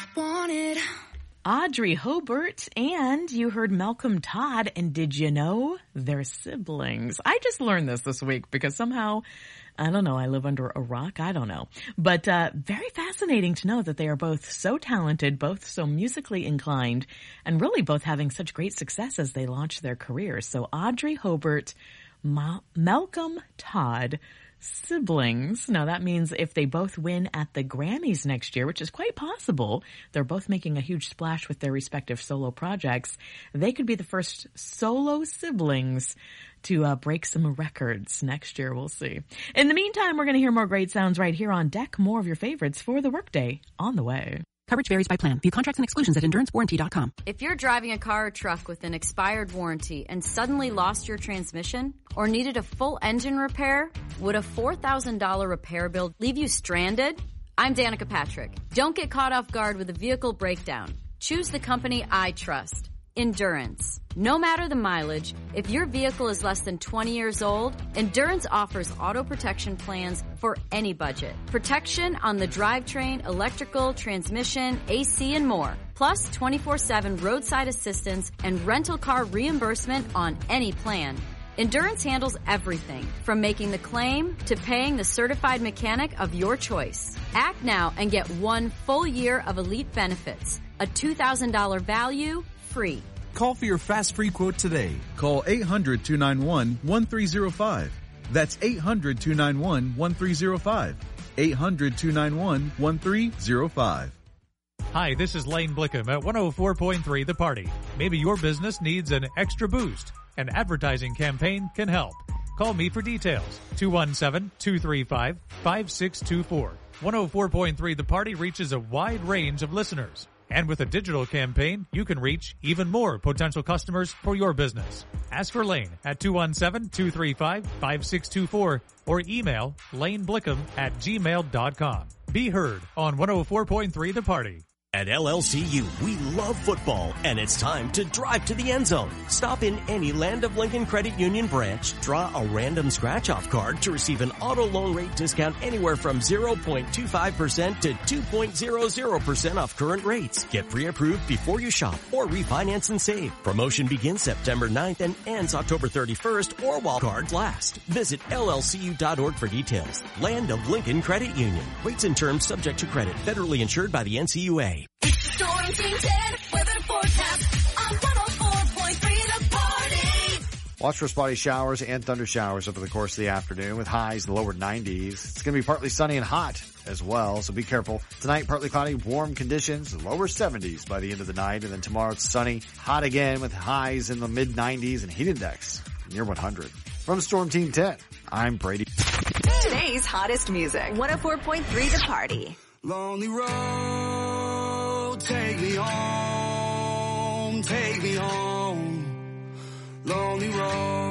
wanted. Audrey Hobart, and you heard Malcolm Todd, and did you know they're siblings? I just learned this week because somehow, I don't know, I live under a rock, I don't know. But very fascinating to know that they are both so talented, both so musically inclined, and really both having such great success as they launch their careers. So Audrey Hobart, Malcolm Todd, siblings. Now that means if they both win at the Grammys next year, which is quite possible, they're both making a huge splash with their respective solo projects. They could be the first solo siblings to break some records next year. We'll see. In the meantime, we're going to hear more great sounds right here on deck. More of your favorites for the workday on the way. Coverage varies by plan. View contracts and exclusions at EnduranceWarranty.com. If you're driving a car or truck with an expired warranty and suddenly lost your transmission or needed a full engine repair, would a $4,000 repair bill leave you stranded? I'm Danica Patrick. Don't get caught off guard with a vehicle breakdown. Choose the company I trust. Endurance. No matter the mileage, if your vehicle is less than 20 years old, Endurance offers auto protection plans for any budget. Protection on the drivetrain, electrical, transmission, AC, and more. Plus 24/7 roadside assistance and rental car reimbursement on any plan. Endurance handles everything from making the claim to paying the certified mechanic of your choice. Act now and get 1 full year of elite benefits. A $2,000 value, free. Call for your fast free quote today. Call 800-291-1305. That's 800-291-1305. 800-291-1305. Hi, this is Lane Blickham at 104.3 The Party. Maybe your business needs an extra boost. An advertising campaign can help. Call me for details. 217-235-5624. 104.3 The Party reaches a wide range of listeners. And with a digital campaign, you can reach even more potential customers for your business. Ask for Lane at 217-235-5624 or email laneblickham@gmail.com. Be heard on 104.3 The Party. At LLCU, we love football, and it's time to drive to the end zone. Stop in any Land of Lincoln Credit Union branch, draw a random scratch-off card to receive an auto loan rate discount anywhere from 0.25% to 2.00% off current rates. Get pre-approved before you shop or refinance and save. Promotion begins September 9th and ends October 31st or while cards last. Visit llcu.org for details. Land of Lincoln Credit Union. Rates and terms subject to credit. Federally insured by the NCUA. Storm Team 10, weather forecast on 104.3 The Party. Watch for spotty showers and thunder showers over the course of the afternoon with highs in the lower 90s. It's going to be partly sunny and hot as well, so be careful. Tonight, partly cloudy, warm conditions, lower 70s by the end of the night. And then tomorrow it's sunny, hot again with highs in the mid 90s and heat index near 100. From Storm Team 10, I'm Brady. Today's hottest music, 104.3 The Party. Lonely road, take me home, take me home. Lonely road.